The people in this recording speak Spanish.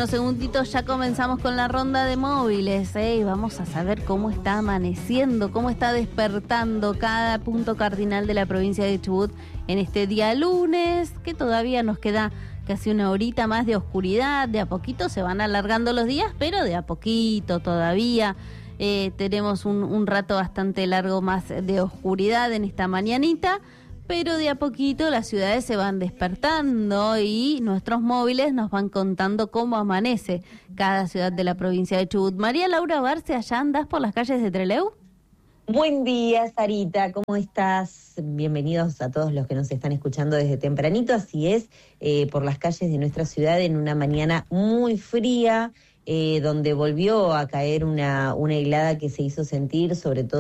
unos segunditos ya comenzamos con la ronda de móviles, y vamos a saber cómo está amaneciendo, cómo está despertando cada punto cardinal de la provincia de Chubut en este día lunes, que todavía nos queda casi una horita más de oscuridad. De a poquito se van alargando los días, pero de a poquito todavía. Tenemos un rato bastante largo más de oscuridad en esta mañanita, pero de a poquito las ciudades se van despertando y nuestros móviles nos van contando cómo amanece cada ciudad de la provincia de Chubut. María Laura Barce, ¿allá andás por las calles de Trelew? Buen día, Sarita, ¿cómo estás? Bienvenidos a todos los que nos están escuchando desde tempranito. Así es, por las calles de nuestra ciudad en una mañana muy fría, donde volvió a caer una helada que se hizo sentir, sobre todo